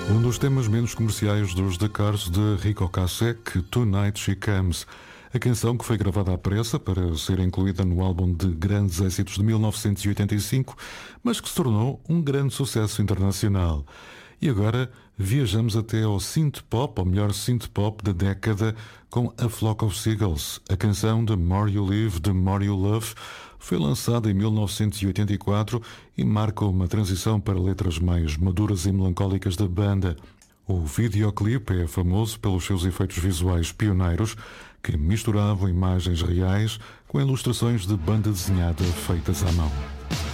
Um dos temas menos comerciais dos The Cars de Rico Ocasek, Tonight She Comes. A canção, que foi gravada à pressa para ser incluída no álbum de grandes êxitos de 1985, mas que se tornou um grande sucesso internacional. E agora viajamos até ao synth-pop, ou melhor, synth-pop da década, com A Flock of Seagulls. A canção The More You Live, The More You Love foi lançada em 1984 e marca uma transição para letras mais maduras e melancólicas da banda. O videoclipe é famoso pelos seus efeitos visuais pioneiros, que misturavam imagens reais com ilustrações de banda desenhada feitas à mão.